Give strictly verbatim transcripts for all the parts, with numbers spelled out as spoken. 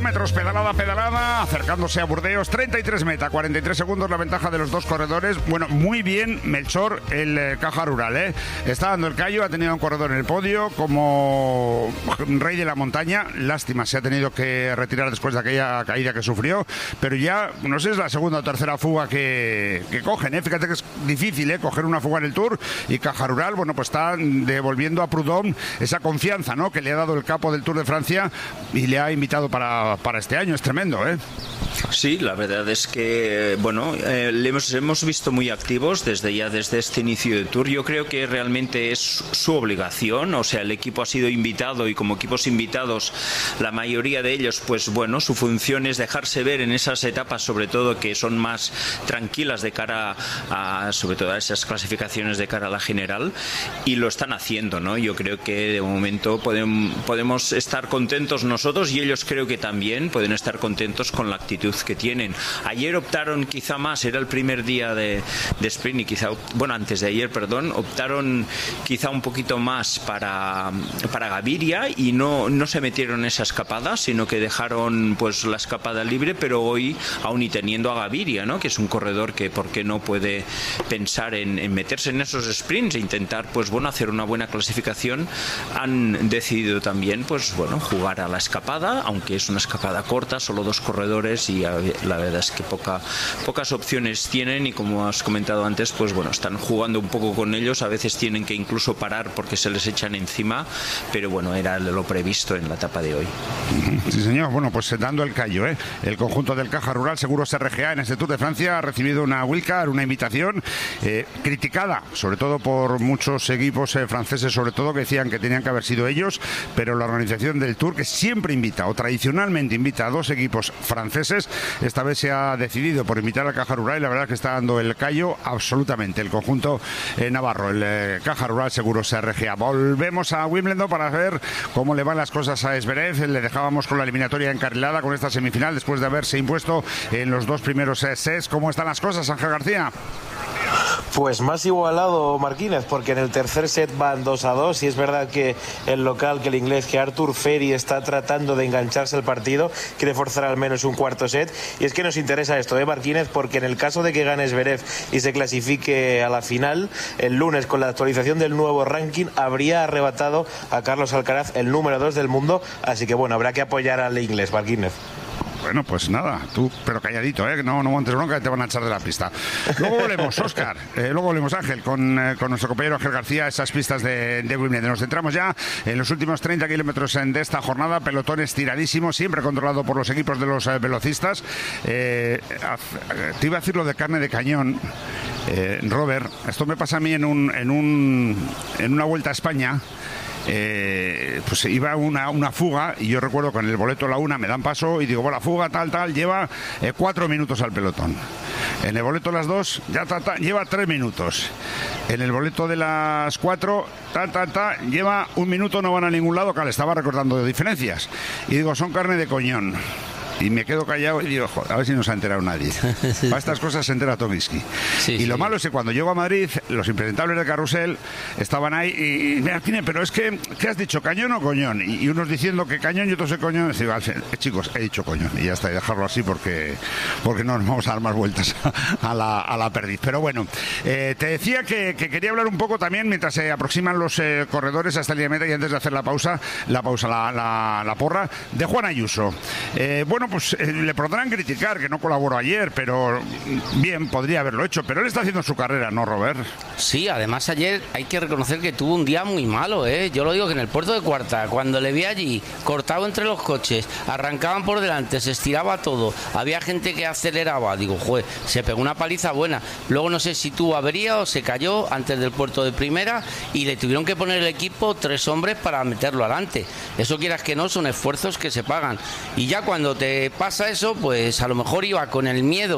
Metros, pedalada, pedalada, acercándose a Burdeos, treinta y tres meta, cuarenta y tres segundos la ventaja de los dos corredores. Bueno, muy bien Melchor, el eh, Caja Rural, ¿eh? Está dando el callo, ha tenido un corredor en el podio como rey de la montaña. Lástima, se ha tenido que retirar después de aquella caída que sufrió, pero ya, no sé, es la segunda o tercera fuga que, que cogen, ¿eh? Fíjate que es difícil, ¿eh? Coger una fuga en el Tour, y Caja Rural, bueno, pues está devolviendo a Prudhomme esa confianza, ¿no?, que le ha dado el capo del Tour de Francia y le ha invitado para para este año. Es tremendo, ¿eh? Sí, la verdad es que, bueno, eh, le hemos, hemos visto muy activos desde ya, desde este inicio de Tour. Yo creo que realmente es su obligación, o sea, el equipo ha sido invitado y como equipos invitados, la mayoría de ellos, pues bueno, su función es dejarse ver en esas etapas, sobre todo que son más tranquilas de cara a, sobre todo a esas clasificaciones de cara a la general, y lo están haciendo, ¿no? Yo creo que de momento podemos, podemos estar contentos nosotros, y ellos creo que también pueden estar contentos con la actitud que tienen. Ayer optaron quizá más, era el primer día de, de sprint y quizá, bueno, antes de ayer, perdón, optaron quizá un poquito más para, para Gaviria y no, no se metieron en esa escapada, sino que dejaron pues la escapada libre, pero hoy aún y teniendo a Gaviria, ¿no?, que es un corredor que por qué no puede pensar en, en meterse en esos sprints e intentar pues bueno hacer una buena clasificación, han decidido también pues bueno jugar a la escapada, aunque es una escapada corta, solo dos corredores, y la verdad es que poca, pocas opciones tienen, y como has comentado antes, pues bueno, están jugando un poco con ellos, a veces tienen que incluso parar porque se les echan encima, pero bueno, era lo previsto en la etapa de hoy. Sí, señor. Bueno, pues dando el callo, ¿eh? El conjunto del Caja Rural Seguros R G A en este Tour de Francia ha recibido una wildcard, una invitación eh, criticada, sobre todo por muchos equipos eh, franceses, sobre todo, que decían que tenían que haber sido ellos, pero la organización del Tour, que siempre invita o tradicionalmente invita a dos equipos franceses, esta vez se ha decidido por invitar a Caja Rural, y la verdad es que está dando el callo absolutamente el conjunto eh, navarro, el eh, Caja Rural Seguros R G A. Volvemos a Wimbledon para ver cómo le van las cosas a Zverev. Le dejábamos con la eliminatoria encarrilada con esta semifinal después de haberse impuesto en los dos primeros eh, sets. ¿Cómo están las cosas, Ángel García? Pues más igualado, Marquínez, porque en el tercer set van dos a dos, y es verdad que el local, que el inglés, que Arthur Ferry está tratando de engancharse al partido, quiere forzar al menos un cuarto set, y es que nos interesa esto, ¿eh, Marquínez? Porque en el caso de que gane Zverev y se clasifique a la final, el lunes, con la actualización del nuevo ranking, habría arrebatado a Carlos Alcaraz el número dos del mundo, así que bueno, habrá que apoyar al inglés, Marquínez. Bueno, pues nada, tú, pero calladito, ¿eh? No, no montes bronca, que te van a echar de la pista. Luego volvemos, Óscar, eh, luego volvemos, Ángel, con, eh, con nuestro compañero Ángel García, esas pistas de, de Wimbledon. Nos centramos ya en los últimos treinta kilómetros de esta jornada, pelotón estiradísimo, siempre controlado por los equipos de los eh, velocistas. Eh, te iba a decir lo de carne de cañón, eh, Robert, esto me pasa a mí en, un, en, un, en una vuelta a España. Eh, pues iba una, una fuga, y yo recuerdo que en el boleto la una me dan paso y digo, bueno, la fuga tal, tal, lleva eh, cuatro minutos al pelotón. En el boleto de las dos, ya ta, ta, lleva tres minutos. En el boleto de las cuatro, ta, ta, ta, lleva un minuto, no van a ningún lado, que le estaba recordando de diferencias. Y digo, son carne de coñón. Y me quedo callado y digo, joder, a ver si no se ha enterado nadie. Para estas cosas se entera Tomiski. Sí, y sí. Lo malo es que cuando llego a Madrid, los impresentables de Carrusel estaban ahí y, y mira, pero es que, ¿qué has dicho? ¿Cañón o coñón? Y, y unos diciendo que cañón y otros que coñón. Y digo, chicos, he dicho coñón. Y ya está, y dejarlo así porque, porque no nos vamos a dar más vueltas a la, a la perdiz. Pero bueno, eh, te decía que, que quería hablar un poco también, mientras se aproximan los eh, corredores a esta línea de meta, y antes de hacer la pausa, la pausa, la, la, la porra, de Juan Ayuso. Eh, bueno, pues eh, le podrán criticar que no colaboró ayer, pero bien, podría haberlo hecho, pero él está haciendo su carrera, ¿no, Robert? Sí, además ayer hay que reconocer que tuvo un día muy malo, ¿eh? Yo lo digo, que en el puerto de Cuarta, cuando le vi allí, cortado entre los coches, arrancaban por delante, se estiraba todo, había gente que aceleraba, digo, joder, se pegó una paliza buena. Luego no sé si tuvo avería o se cayó antes del puerto de primera y le tuvieron que poner el equipo tres hombres para meterlo adelante. Eso, quieras que no, son esfuerzos que se pagan. Y ya cuando te pasa eso, pues a lo mejor iba con el miedo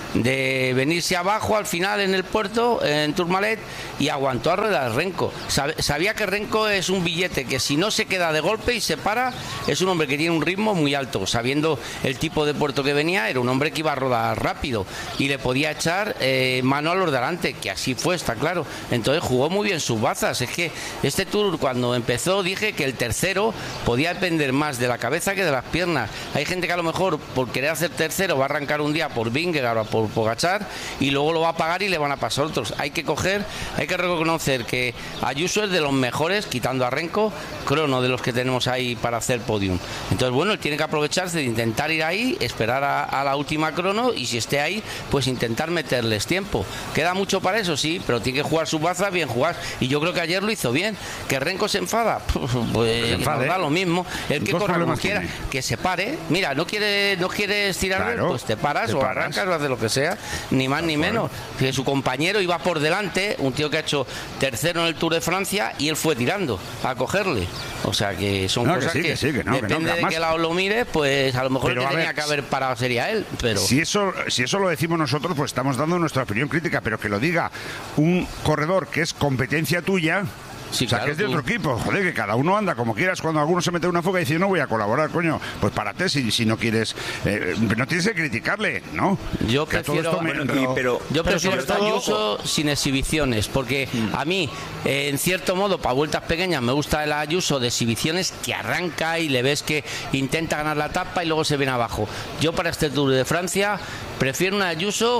de venirse abajo al final en el puerto, en Tourmalet, y aguantó a ruedas Renko. Sabía que Renko es un billete que si no se queda de golpe y se para, es un hombre que tiene un ritmo muy alto. Sabiendo el tipo de puerto que venía, era un hombre que iba a rodar rápido y le podía echar eh, mano a los de delante, que así fue, está claro. Entonces jugó muy bien sus bazas. Es que este Tour, cuando empezó, dije que el tercero podía depender más de la cabeza que de las piernas. Hay gente que a lo mejor por querer hacer tercero va a arrancar un día por Vingegaard o por Pogačar y luego lo va a pagar y le van a pasar otros. Hay que coger, hay que reconocer que Ayuso es de los mejores, quitando a Renko, crono de los que tenemos ahí para hacer podium. Entonces, bueno, él tiene que aprovecharse de intentar ir ahí, esperar a, a la última crono, y si esté ahí, pues intentar meterles tiempo. Queda mucho para eso, sí, pero tiene que jugar su baza, bien jugar. Y yo creo que ayer lo hizo bien. ¿Que Renko se enfada? Pues enfade. Nos da lo mismo. El que corra como quiera, que se pare. Mira, no quiere, no quieres tirar, claro, pues te paras te o paras. arrancas o haces lo que sea, ni más ni menos. Que su compañero iba por delante, un tío que ha hecho tercero en el Tour de Francia, y él fue tirando a cogerle. O sea que son no, cosas que, sí, que, sí, que no, depende que no, que además, de qué lado lo mires, pues a lo mejor el que tenía ver, que haber parado sería él. Pero si eso, si eso lo decimos nosotros, pues estamos dando nuestra opinión crítica, pero que lo diga un corredor que es competencia tuya. Sí, o sea, claro, que es de otro tú... equipo, joder, que cada uno anda como quieras. Cuando alguno se mete en una fuga y dice no voy a colaborar, coño, pues párate si, si no quieres, eh, no tienes que criticarle, ¿no? Yo que prefiero, me... pero, pero, yo prefiero estar todo... Ayuso sin exhibiciones, porque mm. a mí, eh, en cierto modo, para vueltas pequeñas me gusta el Ayuso de exhibiciones, que arranca y le ves que intenta ganar la etapa y luego se viene abajo. Yo para este Tour de Francia prefiero un Ayuso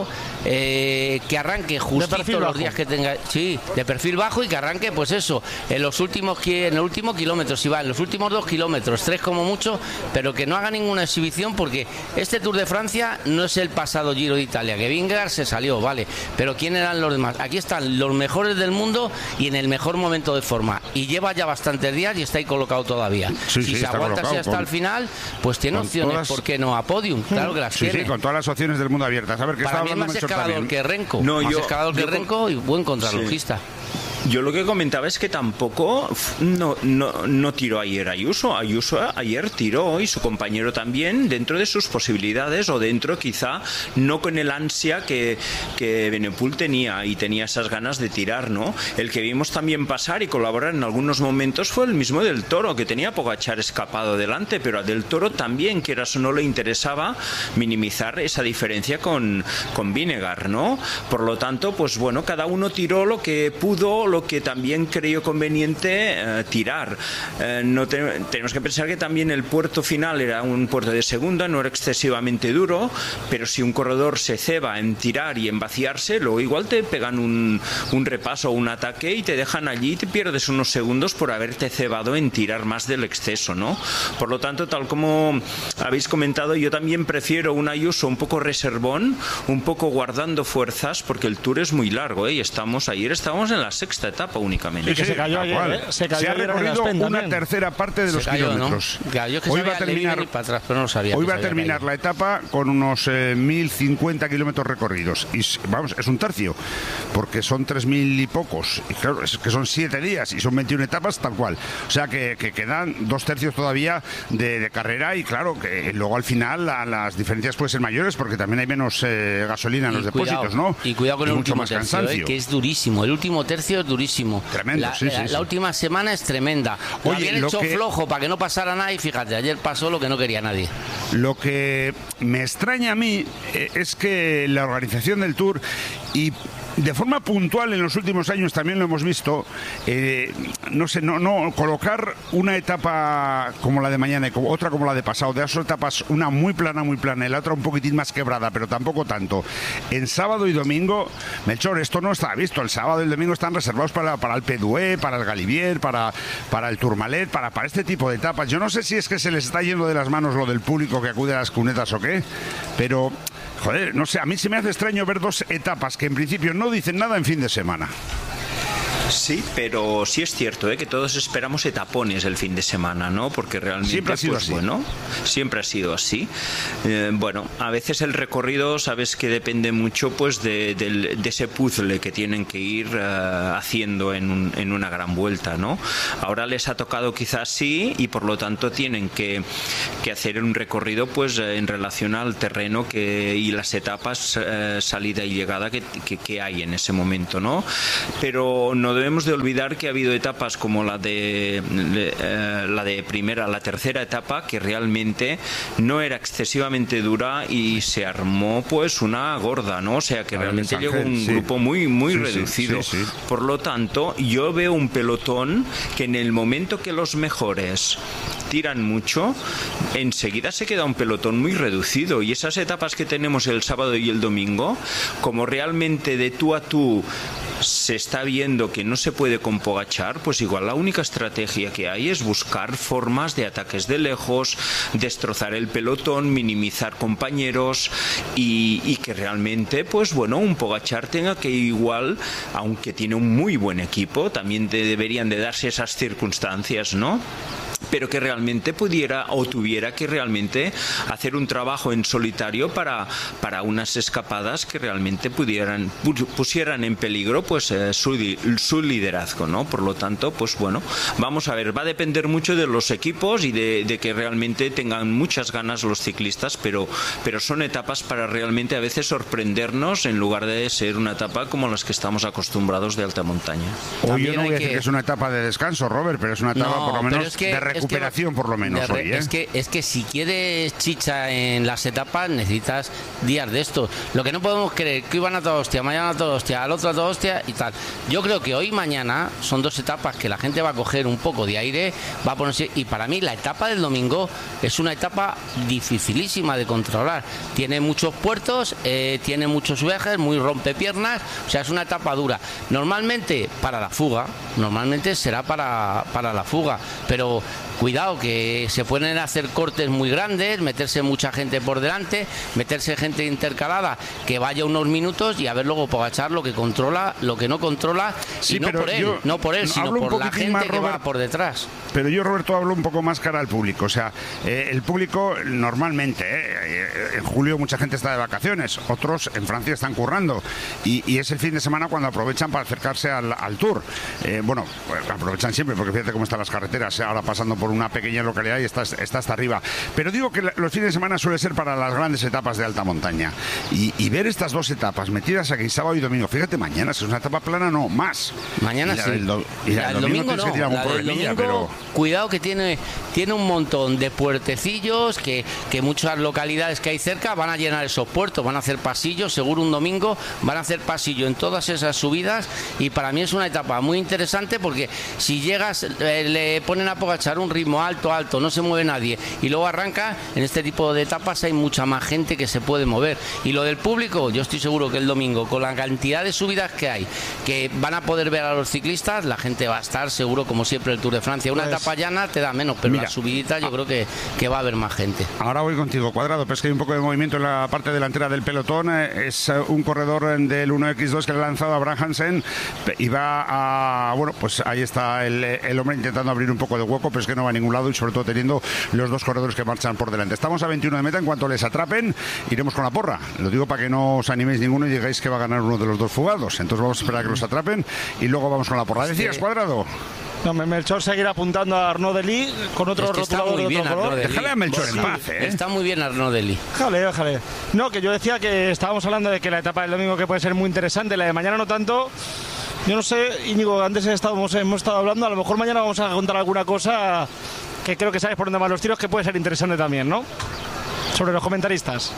eh, que arranque justito los días que tenga, sí, de perfil bajo, y que arranque, pues eso, en los últimos en el último kilómetro, si va en los últimos dos kilómetros, tres como mucho, pero que no haga ninguna exhibición, porque este Tour de Francia no es el pasado Giro de Italia, que Vingegaard se salió, vale, pero ¿quién eran los demás? Aquí están los mejores del mundo y en el mejor momento de forma, y lleva ya bastantes días y está ahí colocado todavía. Sí, si sí, se aguanta así hasta con, el final, pues tiene opciones, todas... ¿por qué no? A podium, claro que las sí, tiene. Sí, con todas las opciones del mundo abiertas. A ver, ¿qué Para mí es más escalador que Renko, no, más yo, escalador que yo, Renko y buen contrarrelojista. Sí. Yo lo que comentaba es que tampoco no, no, no tiró ayer Ayuso. Ayuso ayer tiró, y su compañero también, dentro de sus posibilidades, o dentro quizá no con el ansia que, que Benepul tenía, y tenía esas ganas de tirar, ¿no? El que vimos también pasar y colaborar en algunos momentos fue el mismo Del Toro, que tenía Pogačar escapado delante, pero a Del Toro también, que era eso, no le interesaba minimizar esa diferencia con, con Vingegaard, ¿no? Por lo tanto, pues bueno, cada uno tiró lo que pudo, lo que también creyó conveniente eh, tirar. Eh, no te, tenemos que pensar que también el puerto final era un puerto de segunda, no era excesivamente duro, pero si un corredor se ceba en tirar y en vaciarse, luego igual te pegan un, un repaso o un ataque y te dejan allí y te pierdes unos segundos por haberte cebado en tirar más del exceso, ¿no? Por lo tanto, tal como habéis comentado, yo también prefiero un Ayuso un poco reservón, un poco guardando fuerzas, porque el Tour es muy largo, ¿eh? Y estamos, ayer estábamos en la sexta etapa únicamente. Y que se cayó ayer, ¿eh? Se, cayó se ha recorrido una también. tercera parte de se los cayó, kilómetros. ¿no? Claro, yo que hoy va a terminar, para atrás, pero no sabía hoy va a terminar caído. la etapa con unos eh, mil cincuenta kilómetros recorridos. Y vamos, es un tercio, porque son tres mil y pocos. Y claro, es que son siete días y son veintiuna etapas tal cual. O sea que, que quedan dos tercios todavía de, de carrera, y claro, que luego al final la, las diferencias pueden ser mayores, porque también hay menos eh, gasolina en y los cuidado, depósitos, ¿no? Y cuidado con y el último tercio, eh, que es durísimo. El último tercio es durísimo. Tremendo, la, sí, la, sí, la sí. última semana es tremenda. Lo Oye, habían lo hecho que... flojo para que no pasara nada, y fíjate, ayer pasó lo que no quería nadie. Lo que me extraña a mí eh, es que la organización del Tour, y de forma puntual en los últimos años también lo hemos visto, eh, no sé, no, no colocar una etapa como la de mañana y como, otra como la de pasado, de esas etapas, una muy plana, muy plana, y la otra un poquitín más quebrada, pero tampoco tanto. En sábado y domingo, Melchor, esto no está visto. El sábado y el domingo están reservados para, para el P D U E, para el Galibier, para, para el Tourmalet, para, para este tipo de etapas. Yo no sé si es que se les está yendo de las manos lo del público que acude a las cunetas o qué, pero... Joder, no sé, a mí se me hace extraño ver dos etapas que en principio no dicen nada en fin de semana. Sí, pero sí es cierto, ¿eh? que todos esperamos etapones el fin de semana, ¿no? Porque realmente siempre ha sido pues, así. Bueno, siempre ha sido así. Eh, bueno, a veces el recorrido, sabes que depende mucho pues de, de, de ese puzzle que tienen que ir uh, haciendo en, un, en una gran vuelta, ¿no? Ahora les ha tocado quizás sí y por lo tanto tienen que, que hacer un recorrido pues en relación al terreno que, y las etapas uh, salida y llegada que, que, que hay en ese momento, ¿no? Pero no debemos de olvidar que ha habido etapas como la de, de eh, la de primera, la tercera etapa, que realmente no era excesivamente dura y se armó pues una gorda, ¿no? O sea que realmente llegó un sí. grupo muy muy sí, reducido. Sí, sí, sí. Por lo tanto, yo veo un pelotón que en el momento que los mejores tiran mucho, enseguida se queda un pelotón muy reducido, y esas etapas que tenemos el sábado y el domingo, como realmente de tú a tú se está viendo que no se puede con Pogačar, pues igual la única estrategia que hay es buscar formas de ataques de lejos, destrozar el pelotón, minimizar compañeros y, y que realmente, pues bueno, un Pogačar tenga que igual, aunque tiene un muy buen equipo, también te deberían de darse esas circunstancias, ¿no? Pero que realmente pudiera o tuviera que realmente hacer un trabajo en solitario para, para unas escapadas que realmente pudieran pusieran en peligro pues eh, su, su liderazgo, ¿no? Por lo tanto, pues bueno, vamos a ver, va a depender mucho de los equipos y de, de que realmente tengan muchas ganas los ciclistas, pero, pero son etapas para realmente a veces sorprendernos en lugar de ser una etapa como las que estamos acostumbrados de alta montaña. Hoy yo no voy a decir que... que es una etapa de descanso, Robert, pero es una etapa no, por lo menos es que, de recuperación, es que, por lo menos re, hoy, ¿eh? Es que, es que si quieres chicha en las etapas necesitas días de estos. Lo que no podemos creer que iban a toda hostia, mañana a toda hostia, al otro a toda hostia y tal. Yo creo que hoy y mañana son dos etapas que la gente va a coger un poco de aire, va a ponerse, y para mí la etapa del domingo es una etapa dificilísima de controlar. Tiene muchos puertos, eh, tiene muchos viajes, muy rompepiernas, o sea, es una etapa dura. Normalmente para la fuga, normalmente será para, para la fuga, pero cuidado que se pueden hacer cortes muy grandes, meterse mucha gente por delante, meterse gente intercalada que vaya unos minutos y a ver luego Pogačar lo que controla, lo que no controla, sí, y no por él, yo, no por él, sino por la gente más, que Robert, va por detrás. Pero yo, Roberto, hablo un poco más cara al público. O sea, eh, el público normalmente, eh, en julio mucha gente está de vacaciones, otros en Francia están currando y, y es el fin de semana cuando aprovechan para acercarse al, al Tour. Eh, bueno, pues aprovechan siempre porque fíjate cómo están las carreteras, ahora pasando por una pequeña localidad y está, está hasta arriba. Pero digo que los fines de semana suele ser para las grandes etapas de alta montaña. Y, y ver estas dos etapas metidas aquí sábado y domingo, fíjate, mañana si es una etapa plana, no, más. Mañana y sí. El do, y la, el domingo, domingo no, la del domingo, pero... cuidado que tiene, tiene un montón de puertecillos que, que muchas localidades que hay cerca van a llenar esos puertos, van a hacer pasillos, seguro un domingo van a hacer pasillo en todas esas subidas, y para mí es una etapa muy interesante porque si llegas, eh, le ponen a Pogačar un ritmo alto, alto, no se mueve nadie y luego arranca, en este tipo de etapas hay mucha más gente que se puede mover. Y lo del público, yo estoy seguro que el domingo, con la cantidad de subidas que hay, que van a poder ver a los ciclistas, la gente va a estar seguro, como siempre el Tour de Francia. Una pues, etapa llana te da menos, pero mira, la subidita yo creo que, que va a haber más gente. Ahora voy contigo, Cuadrado, pero es que hay un poco de movimiento en la parte delantera del pelotón. Es un corredor del uno equis dos que le ha lanzado a Brad Hansen y va a... Bueno, pues ahí está el, el hombre intentando abrir un poco de hueco, pero es que no va a ningún lado y sobre todo teniendo los dos corredores que marchan por delante. Estamos a veintiuno de meta, en cuanto les atrapen iremos con la porra. Lo digo para que no os animéis ninguno y digáis que va a ganar uno de los dos fugados. Entonces vamos a esperar a que los atrapen y luego vamos con la porra. ¿Decías, sí. Cuadrado? No, Melchor seguirá apuntando a Arnaud Delis con otro es que rotulador de otro color. Déjale a Melchor sí, en paz, ¿eh? Está muy bien Arnaud Delis. Déjale, déjale. No, que yo decía que estábamos hablando de que la etapa del domingo que puede ser muy interesante, la de mañana no tanto. Yo no sé, Íñigo, antes estábamos, hemos estado hablando, a lo mejor mañana vamos a contar alguna cosa que creo que sabes por dónde van los tiros, que puede ser interesante también, ¿no? Sobre los comentaristas.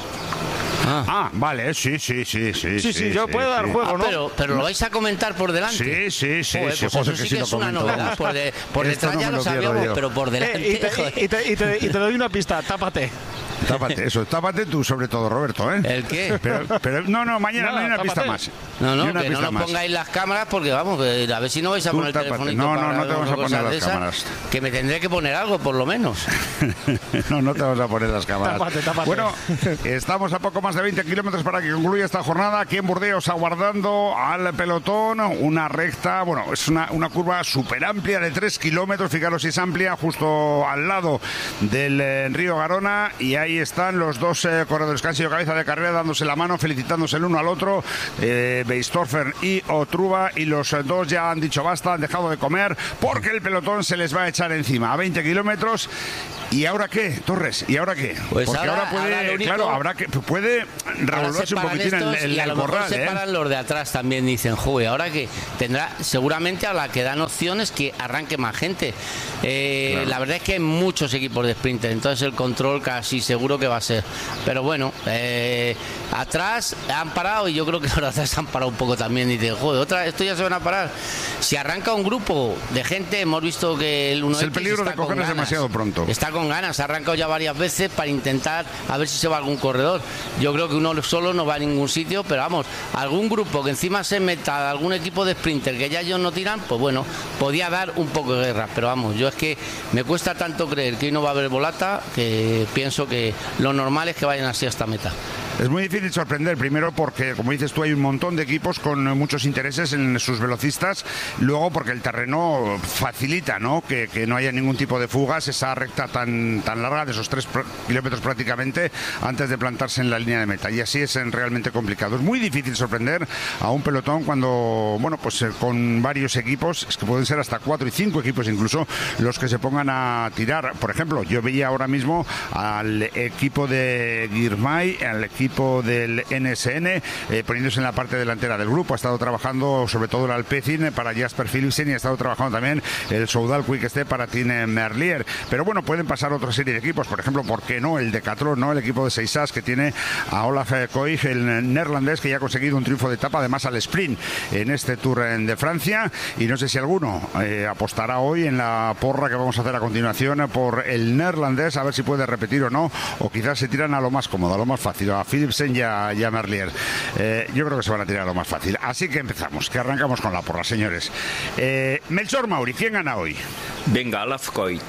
Ah, ah vale, sí, sí, sí, sí. Sí, sí, yo sí, puedo sí. dar juego, ah, ¿no? Pero, pero lo vais a comentar por delante. Sí, sí, sí. Joder, sí, pues joder, eso que sí que, sí es una novedad. Por, de, por detrás no ya lo sabíamos, pero por delante. Eh, y, te, y, te, y, te, y te doy una pista, tápate. Tápate, eso, tápate tú sobre todo, Roberto, ¿eh? ¿El qué? Pero, pero no, no, mañana no hay una pista más. No, no, una que no nos más. pongáis las cámaras porque vamos, que a ver si no vais a Tú poner el tápate. telefonito. No, no, para no te vamos a poner las esas, cámaras. Que me tendré que poner algo, por lo menos. No, no te vamos a poner las cámaras. Tápate, tápate. Bueno, estamos a poco más de veinte kilómetros para que concluya esta jornada. Aquí en Burdeos aguardando al pelotón. Una recta, bueno, es una, una curva súper amplia de tres kilómetros. Fijaros si es amplia, justo al lado del eh, río Garona. Y ahí están los dos eh, corredores que han sido cabeza de carrera dándose la mano, felicitándose el uno al otro. Eh, Beistorfer y Otruba. Y los eh, dos ya han dicho basta, han dejado de comer porque el pelotón se les va a echar encima a veinte kilómetros. ¿Y ahora qué, Torres? ¿Y ahora qué? Pues Porque ahora, ahora puede, ahora único, claro, habrá que puede revolverse un poquitín el, el, y a el lo mejor corral, se ¿eh? paran los de atrás también, dicen, joder, ahora que tendrá, seguramente a la que dan opciones que arranque más gente. Eh, claro. La verdad es que hay muchos equipos de sprinter, entonces el control casi seguro que va a ser. Pero bueno, eh, atrás han parado y yo creo que los de atrás han parado un poco también y dicen, joder, otra, esto ya se van a parar. Si arranca un grupo de gente, hemos visto que el uno X es el peligro de cogerles demasiado pronto. Está con ganas, ha arrancado ya varias veces para intentar a ver si se va algún corredor. Yo creo que uno solo no va a ningún sitio, pero vamos, algún grupo que encima se meta, algún equipo de sprinter que ya ellos no tiran, pues bueno, podía dar un poco de guerra, pero vamos, yo es que me cuesta tanto creer que hoy no va a haber volata que pienso que lo normal es que vayan así hasta meta. Es muy difícil sorprender, primero porque, como dices tú, hay un montón de equipos con muchos intereses en sus velocistas, luego porque el terreno facilita, ¿no?, que, que no haya ningún tipo de fugas, esa recta tan, tan larga de esos tres kilómetros prácticamente antes de plantarse en la línea de meta, y así es realmente complicado. Es muy difícil sorprender a un pelotón cuando, bueno, pues con varios equipos, es que pueden ser hasta cuatro y cinco equipos incluso los que se pongan a tirar. Por ejemplo, yo veía ahora mismo al equipo de Girmay, al equipo del N S N, eh, poniéndose en la parte delantera del grupo. Ha estado trabajando sobre todo el Alpecin para Jasper Philipsen y ha estado trabajando también el Soudal Quick Step para Tine Merlier. Pero bueno, pueden pasar otra serie de equipos, por ejemplo, ¿por qué no? El Decathlon, ¿no? El equipo de Seisas que tiene a Olaf Koig, el neerlandés, que ya ha conseguido un triunfo de etapa, además al sprint en este Tour de Francia. Y no sé si alguno eh, apostará hoy en la porra que vamos a hacer a continuación por el neerlandés, a ver si puede repetir o no, o quizás se tiran a lo más cómodo, a lo más fácil, a Philipsen y a, y a Merlier. Eh, yo creo que se van a tirar a lo más fácil. Así que empezamos, que arrancamos con la porra, señores. Eh, Melchor Mauri, ¿quién gana hoy? Venga, Olaf Koig.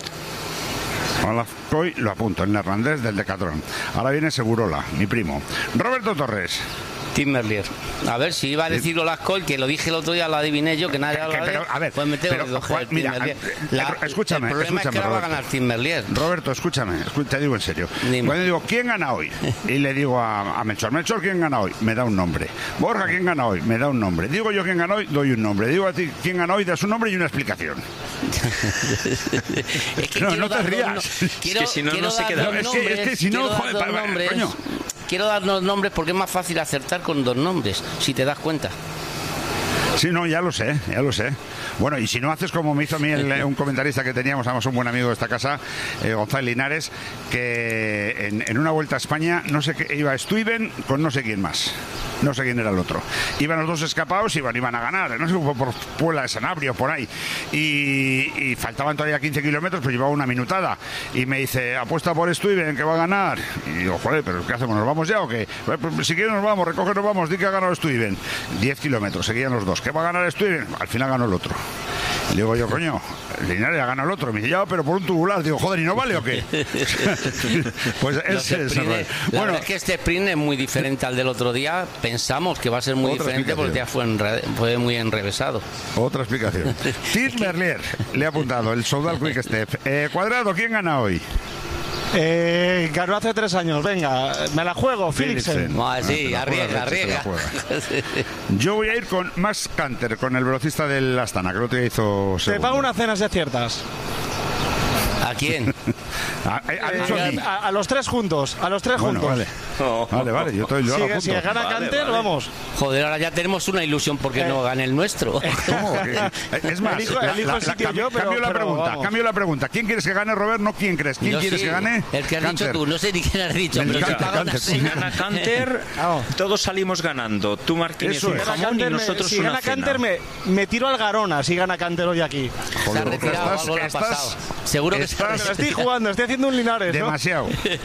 Olaf Koig, lo apunto, el neerlandés del Decathlon. Ahora viene Segurola, mi primo. Roberto Torres. Tim Merlier. A ver, si iba a decir Olaf Koig, que lo dije el otro día, lo adiviné yo, que nadie que, habla pero, de... a ver, pues me tengo pero, que coger Juan, mira, Tim Merlier. La, escúchame, el problema escúchame, es que ahora va a Roberto. ganar Tim Merlier. Roberto, escúchame, escú- te digo en serio. Dime. Cuando digo, ¿quién gana hoy? Y le digo a, a Melchor, Melchor, ¿quién gana hoy? Me da un nombre. Borja, ¿quién gana hoy? Me da un nombre. Digo yo, ¿quién gana hoy? Doy un nombre. Digo a ti, ¿quién gana hoy? Das un nombre y una explicación. Es que No, quiero no te dar dos rías. no- quiero- Es que si no, quiero no se dar queda. dos Es que- nombres, es que si no, quiero dar joder, dos pa- pa- nombres. coño. Quiero dar dos nombres porque es más fácil acertar con dos nombres, si te das cuenta. Sí, no, ya lo sé, ya lo sé. Bueno, y si no haces como me hizo a mí el- un comentarista que teníamos, además un buen amigo de esta casa, eh, Gonzalo Linares, que en, en una vuelta a España, no sé qué, iba Stuyven con no sé quién más. No sé quién era el otro. Iban los dos escapados y iban, iban a ganar. No sé, por, por Puebla de Sanabria o por ahí. Y, y faltaban todavía quince kilómetros, pero llevaba una minutada. Y me dice, apuesta por Stuyven, que va a ganar. Y digo, joder, ¿pero qué hacemos? ¿Nos vamos ya o qué? Pues, si quieres nos vamos, recoge, nos vamos. Di que ha ganado Stuyven. diez kilómetros, seguían los dos. ¿Qué va a ganar Stuyven? Al final ganó el otro. Y digo yo, coño, Linares ha ganado el otro. Me dice, ya, pero por un tubular. Digo, joder, ¿y no vale o qué? Pues ese es el La bueno, verdad es que este sprint es muy diferente al del otro día. Pensamos que va a ser muy Otra diferente porque ya fue, enre- fue muy enrevesado. otra explicación. Tim Merlier le ha apuntado el Soudal Quick Step. Eh, Cuadrado, ¿quién gana hoy? Eh, ganó hace tres años, venga, me la juego, Philipsen. Philipsen. Ah, sí, Ah, te la arriesga, juegas, te la arriesga. juegas. Yo voy a ir con Max Canter, con el velocista del Astana, que el otro día hizo Te segundo. pago unas cenas de ciertas. ¿A quién? Ha, ha Eh, dicho a mí. a, a los tres juntos, a los tres Bueno, juntos. vale. Oh. Vale, vale, yo, estoy, yo Si, lo apunto. si gana Vale, Canter, vale. vamos. Joder, ahora ya tenemos una ilusión porque Eh. no gane el nuestro. ¿Cómo? Que- Es más, Elijo- la- elijo la- el la- sitio cambio, yo, pero- cambio la pero pregunta, vamos. cambio la pregunta. ¿Quién quieres que gane, Robert? No, ¿quién crees? ¿Quién Yo quieres sí, que gane? el que has Canter. dicho tú, no sé ni quién has dicho, Me pero encanta, te pago una Canter. Si cena. gana Canter, Vamos. todos salimos ganando. Tú, Martínez, Eso un es. Gana jamón y Canter, me- nosotros si una gana cena. Canter, me, me tiro al Garona si gana Canter hoy aquí. Se ha retirado, estás- algo le ha estás- pasado. Seguro que se ha estás- Me la retirado. estoy jugando, estoy haciendo un Linares, ¿no? Demasiado.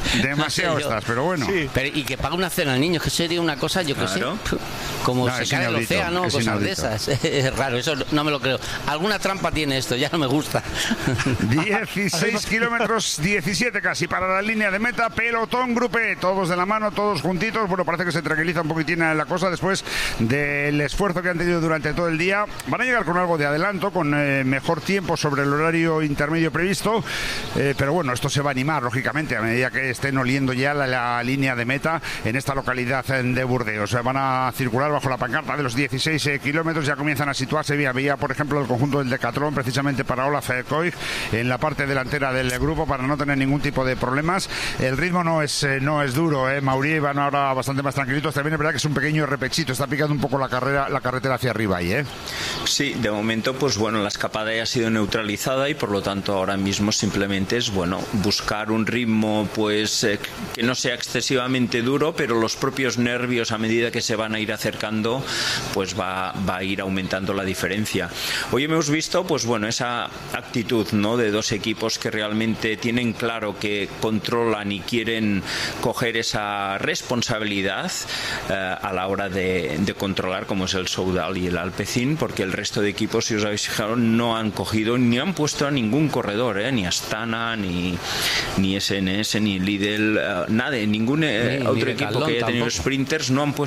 Demasiado No sé yo. estás, pero bueno. Sí. Pero, y que pague una cena al niño, que sería una cosa, yo que Claro. sé, como No, se es cae el inaudito, océano, es cosas inaudito. de esas. Es raro, eso no me lo creo. Alguna trampa tiene esto, ya no me gusta. dieciséis kilómetros, diecisiete casi para la línea de meta, pelotón grupé, todos de la mano, todos juntitos. Bueno, parece que se tranquiliza un poquitín la cosa después del esfuerzo que han tenido durante todo el día. Van a llegar con algo de adelanto, con eh, mejor tiempo sobre el horario intermedio previsto, eh, pero bueno, esto se va a animar, lógicamente, a medida que estén oliendo ya la, la línea de meta en esta localidad de Burdeos. Van a circular bajo la pancarta de los dieciséis eh, kilómetros, ya comienzan a situarse vía, vía, por ejemplo, el conjunto del Decatlón, precisamente para Olaf Koig, en la parte delantera del grupo, para no tener ningún tipo de problemas. El ritmo no es eh, no es duro, eh. Maurier van ahora bastante más tranquilitos. También es verdad que es un pequeño repechito, está picando un poco la carrera, la carretera hacia arriba ahí, ¿eh? Sí, de momento, pues bueno, la escapada ya ha sido neutralizada y por lo tanto ahora mismo simplemente es, bueno, buscar un ritmo pues eh, que no sea excesivamente duro, pero los propios nervios a medida que se van a ir acercando, pues va, va a ir aumentando la diferencia. Hoy hemos visto, pues bueno, esa actitud, ¿no?, de dos equipos que realmente tienen claro que controlan y quieren coger esa responsabilidad eh, a la hora de, de controlar, como es el Soudal y el Alpecin, porque el resto de equipos, si os habéis fijado, no han cogido ni han puesto a ningún corredor, ¿eh? Ni Astana, ni, ni S N S, ni Lidl, eh, nada, ningún eh, Ni- ni otro equipo Decathlon que haya tenido tampoco. sprinters no han puesto